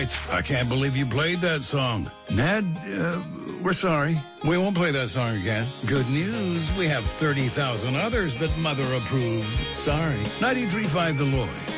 I can't believe you played that song. Ned, we're sorry. We won't play that song again. Good news, we have 30,000 others that Mother approved. Sorry. 93.5 The Lloyd.